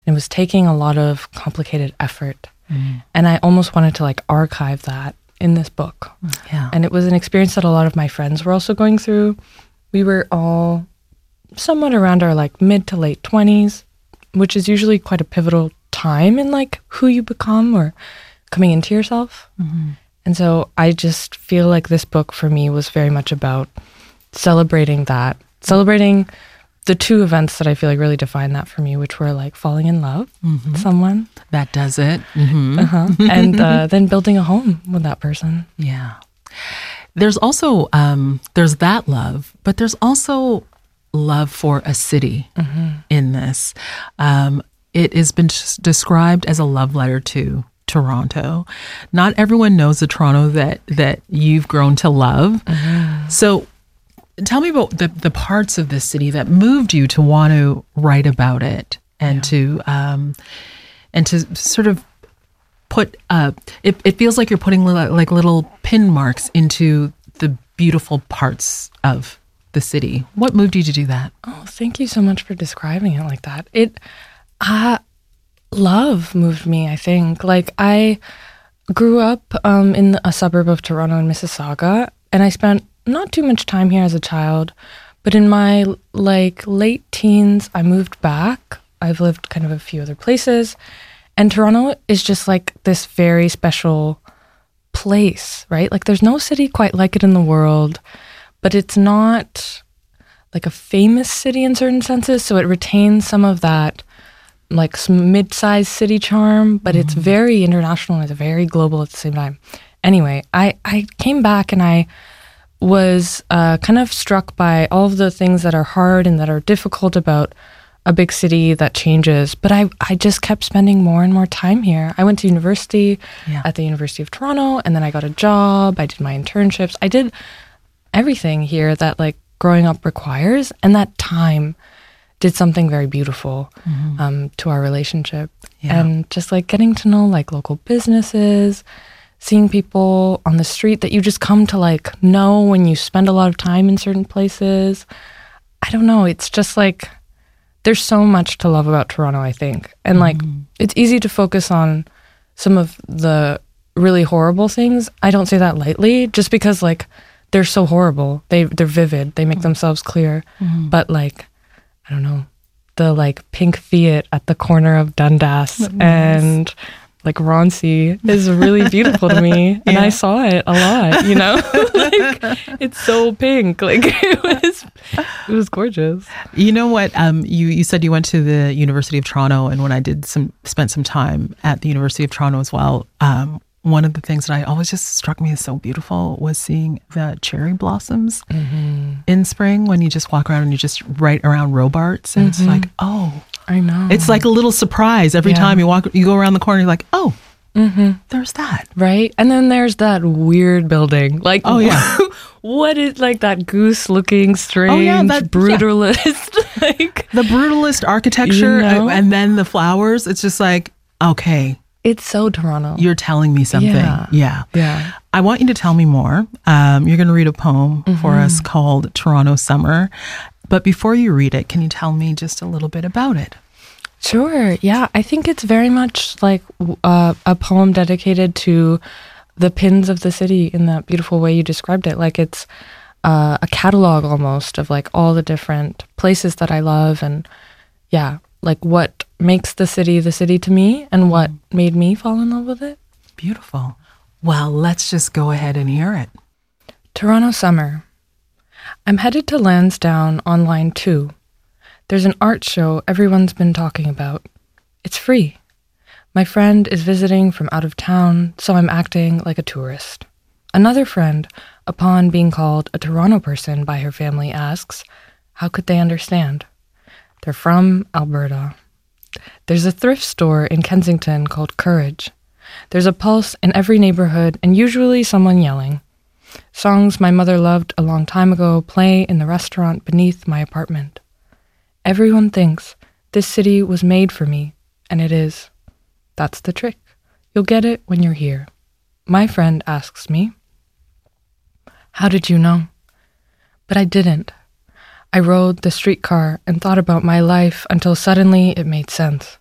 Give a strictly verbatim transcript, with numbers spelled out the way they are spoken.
It was taking a lot of complicated effort. Mm. And I almost wanted to like archive that in this book. Yeah. And it was an experience that a lot of my friends were also going through. We were all somewhat around our like mid to late twenties, which is usually quite a pivotal time in like who you become or coming into yourself. Mm-hmm. And so I just feel like this book for me was very much about celebrating that, celebrating the two events that I feel like really define that for me, which were like falling in love Mm-hmm. with someone. That does it. Mm-hmm. Uh-huh. And uh, then building a home with that person. Yeah. There's also, um, there's that love, but there's also love for a city Mm-hmm. in this. Um, it has been s- described as a love letter to Toronto. Not everyone knows the Toronto that, that you've grown to love. Mm-hmm. So tell me about the, the parts of this city that moved you to want to write about it and Yeah. to, um, and to sort of put, uh, it, it feels like you're putting little, like little pin marks into the beautiful parts of the city. What moved you to do that? Oh, thank you so much for describing it like that. It, uh, love moved me, I think. Like, I grew up um, in a suburb of Toronto in Mississauga, and I spent not too much time here as a child, but in my, like, late teens, I moved back. I've lived kind of a few other places, and Toronto is just, like, this very special place, right? Like, there's no city quite like it in the world, but it's not like a famous city in certain senses, so it retains some of that like some mid-sized city charm, but it's very international and it's very global at the same time. Anyway, I, I came back and I was uh, kind of struck by all of the things that are hard and that are difficult about a big city that changes. But I, I just kept spending more and more time here. I went to university Yeah. at the University of Toronto, and then I got a job. I did my internships. I did everything here that like growing up requires, and that time did something very beautiful um, to our relationship. Yeah. And just like getting to know like local businesses, seeing people on the street that you just come to like know when you spend a lot of time in certain places. I don't know. It's just like there's so much to love about Toronto, I think. And like it's easy to focus on some of the really horrible things. I don't say that lightly just because like they're so horrible. They, they're vivid. They make themselves clear. But like, I don't know, the like pink Fiat at the corner of Dundas and like Roncy is really beautiful to me. And Yeah. I saw it a lot, you know? Like it's so pink. Like it was it was gorgeous. You know what? Um, you you said you went to the University of Toronto, and when I did some spent some time at the University of Toronto as well. Um, one of the things that I always just struck me as so beautiful was seeing the cherry blossoms in spring when you just walk around and you're just right around Robarts, and it's like, oh, I know. it's like a little surprise every Yeah. time you walk. You go around the corner, you're like, oh, there's that. Right? And then there's that weird building. Like, Oh, yeah. what is like that goose looking, strange, yeah, that- yeah. brutalist? Like, The brutalist architecture, You know? and then the flowers. It's just like, okay, it's so Toronto. you're telling me something. Yeah. Yeah. yeah. I want you to tell me more. Um, you're going to read a poem for us called Toronto Summer. But before you read it, can you tell me just a little bit about it? Sure. Yeah. I think it's very much like uh, a poem dedicated to the pins of the city in that beautiful way you described it. Like it's uh, a catalog almost of like all the different places that I love and yeah, like what makes the city the city to me and what made me fall in love with it. Beautiful. Well, let's just go ahead and hear it. Toronto summer. I'm headed to Lansdowne on line two. There's an art show everyone's been talking about. It's free. My friend is visiting from out of town, so I'm acting like a tourist. Another friend, upon being called a Toronto person by her family, asks, how could they understand? They're from Alberta. There's a thrift store in Kensington called Courage. There's a pulse in every neighborhood and usually someone yelling. Songs my mother loved a long time ago play in the restaurant beneath my apartment. Everyone thinks this city was made for me, and it is. That's the trick. You'll get it when you're here. My friend asks me, how did you know? But I didn't. I rode the streetcar and thought about my life until suddenly it made sense.